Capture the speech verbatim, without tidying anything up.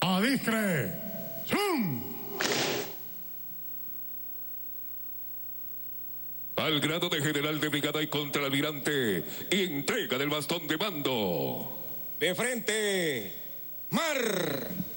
Adiscre. ¡Zum! Al grado de general de brigada y contraalmirante, y entrega del bastón de mando. De frente, mar.